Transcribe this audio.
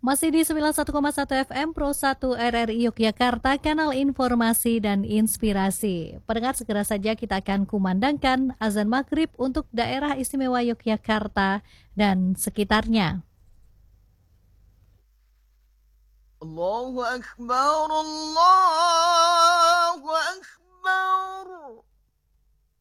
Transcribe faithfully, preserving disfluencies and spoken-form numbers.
Masih di sembilan puluh satu koma satu F M Pro satu R R I Yogyakarta, kanal informasi dan inspirasi. Pendengar, segera saja kita akan kumandangkan azan maghrib untuk daerah istimewa Yogyakarta dan sekitarnya. Allahu Akbar, Allahu Akbar.